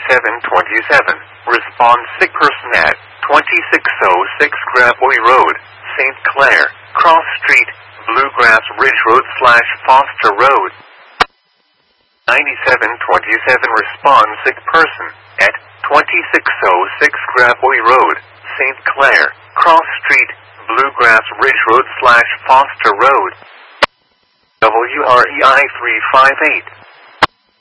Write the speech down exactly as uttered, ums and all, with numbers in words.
ninety-seven twenty-seven. Respond sick person at twenty-six oh six Gravois Road, Saint Clair, Cross Street, Bluegrass Ridge Road slash Foster Road. ninety-seven twenty-seven. Respond sick person at twenty-six oh six Gravois Road, Saint Clair, Cross Street, Bluegrass Ridge Road slash Foster Road. W R E I three five eight.